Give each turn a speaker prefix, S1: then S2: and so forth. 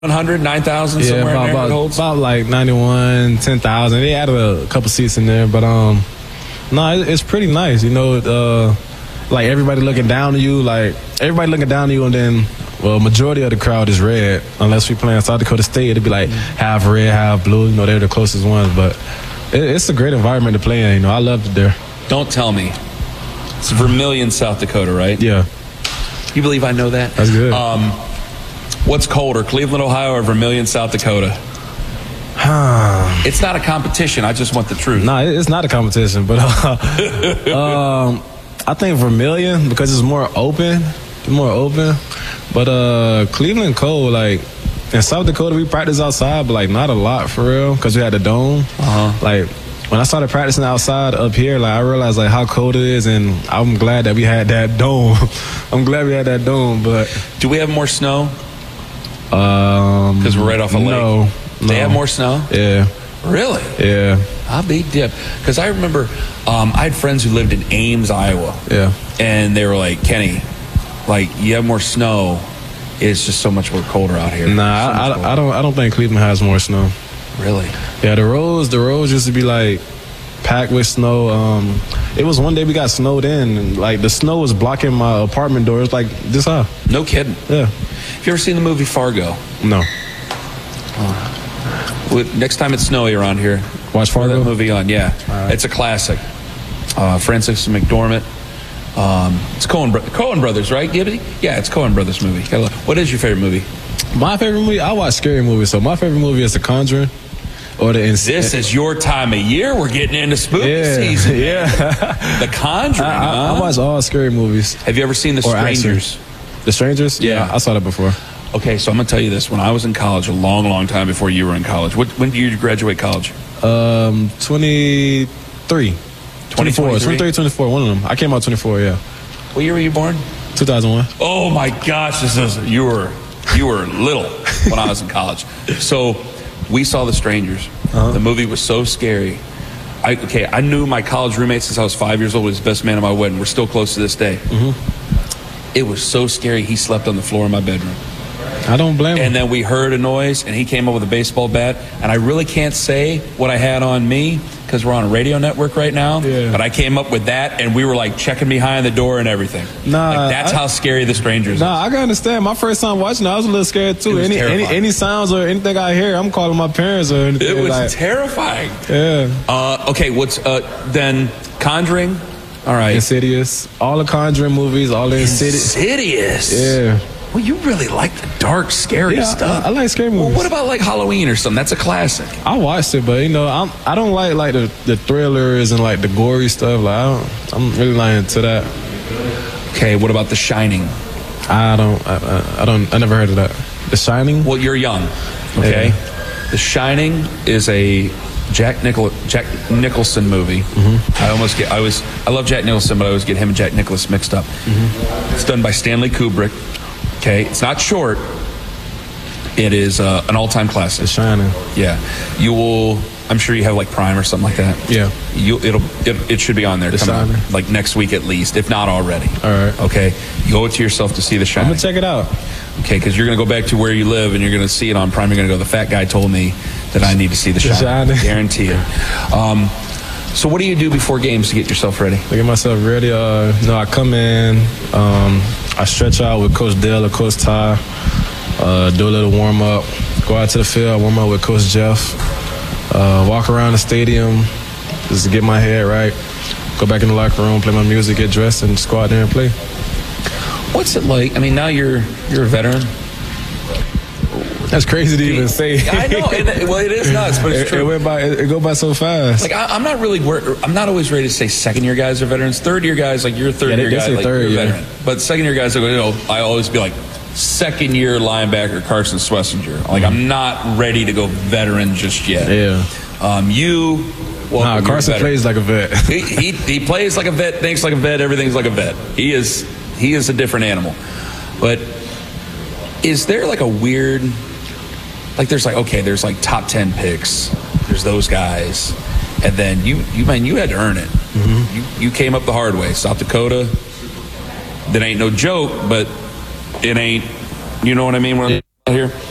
S1: 100, 9,000 somewhere in there it holds?
S2: About like 91, 10,000. They added a couple seats in there, but no, it's pretty nice. You know, like everybody looking down on you, and then majority of the crowd is red. Unless we play in South Dakota State, it'd be like half red, half blue. You know, they're the closest ones, but it's a great environment to play in. You know, I loved it there.
S1: Don't tell me. It's Vermillion, South Dakota, right?
S2: Yeah.
S1: You believe I know that?
S2: That's good.
S1: What's colder, Cleveland, Ohio, or Vermillion, South Dakota? It's not a competition. I just want the truth.
S2: No, it's not a competition, but I think Vermillion, because it's more open. But Cleveland cold, like in South Dakota, we practice outside, but like not a lot for real, because we had the dome. Like when I started practicing outside up here, like I realized like how cold it is, and I'm glad that we had that dome. But
S1: do we have more snow? Because we're right off a lake.
S2: No.
S1: They have more snow?
S2: Yeah.
S1: Really?
S2: Yeah.
S1: I'll be dipped. Because I remember I had friends who lived in Ames, Iowa.
S2: Yeah.
S1: And they were like, Kenny, like you have more snow. It's just so much more colder out here.
S2: Nah, I don't think Cleveland has more snow.
S1: Really?
S2: Yeah, the roads used to be like packed with snow. It was one day we got snowed in, and like the snow was blocking my apartment door. It was like this high.
S1: No kidding.
S2: Yeah.
S1: Have you ever seen the movie Fargo?
S2: No.
S1: Next time it's snowy around here,
S2: watch Fargo.
S1: That movie on. Yeah,
S2: right.
S1: It's a classic. Francis McDormand. It's Coen Brothers, right, Gibby? Yeah, it's Coen Brothers movie. What is your favorite movie?
S2: My favorite movie? I watch scary movies, so my favorite movie is The Conjuring. Or
S1: This is your time of year. We're getting into spooky season.
S2: Yeah.
S1: The Conjuring.
S2: I watch all scary movies.
S1: Have you ever seen The Strangers?
S2: The Strangers?
S1: Yeah.
S2: I saw that before.
S1: Okay, so I'm going to tell you this. When I was in college, a long, long time before you were in college, when did you graduate college?
S2: 23. 24, one of them. I came out 24, yeah.
S1: What year were you born?
S2: 2001.
S1: Oh my gosh, you were little when I was in college. So we saw The Strangers. The movie was so scary. I knew my college roommate since I was 5 years old. He was the best man at my wedding. We're still close to this day. It was so scary. He slept on the floor in my bedroom.
S2: I don't blame him.
S1: And then we heard a noise, and he came up with a baseball bat. And I really can't say what I had on me because we're on a radio network right now.
S2: Yeah.
S1: But I came up with that, and we were like checking behind the door and everything. That's how scary The Strangers is.
S2: I can understand. My first time watching it, I was a little scared too. Any sounds or anything I hear, I'm calling my parents or anything.
S1: It was terrifying.
S2: Yeah.
S1: Okay, what's then Conjuring? All right.
S2: Insidious. All the Conjuring movies, all the
S1: Insidious.
S2: Yeah.
S1: Well, you really like the dark, scary stuff.
S2: I like scary movies.
S1: Well, what about like Halloween or something? That's a classic.
S2: I watched it, but I don't like the thrillers and like the gory stuff. Like I'm really not into that.
S1: Okay, what about The Shining?
S2: I never heard of that. The Shining?
S1: Well, you're young. Okay. Yeah. The Shining is a Jack Nicholson movie. I love Jack Nicholson, but I always get him and Jack Nicholson mixed up. It's done by Stanley Kubrick. Okay, it's not short. It is an all-time classic.
S2: The Shining.
S1: Yeah, you will. I'm sure you have like Prime or something like that.
S2: Yeah.
S1: It should be on there. Coming out, like next week at least, if not already.
S2: All right.
S1: Okay, you owe it to yourself to see The Shining.
S2: I'm gonna check it out.
S1: Okay, because you're gonna go back to where you live and you're gonna see it on Prime. You're gonna go. The fat guy told me that I need to see The Shining. Guarantee it. So what do you do before games to get yourself ready?
S2: To get myself ready, I come in, I stretch out with Coach Dale or Coach Ty, do a little warm up, go out to the field, warm up with Coach Jeff, walk around the stadium, just to get my head right, go back in the locker room, play my music, get dressed, and just go out there and play.
S1: What's it like? I mean, now you're a veteran.
S2: That's crazy to even say.
S1: I know. Well, it is nuts, but it's true.
S2: It go by so fast.
S1: Like I'm not always ready to say second year guys are veterans. Third year guys, like you're a third year guy, like you're a veteran. But second year guys, I always be like second year linebacker Carson Swessinger. Like I'm not ready to go veteran just yet.
S2: Yeah. Carson plays like a vet.
S1: he plays like a vet, thinks like a vet, everything's like a vet. He is a different animal. But is there like a weird, like there's like top 10 picks, there's those guys, and then you had to earn it. Mm-hmm. You came up the hard way. South Dakota, that ain't no joke, but it ain't, you know what I mean when I'm here?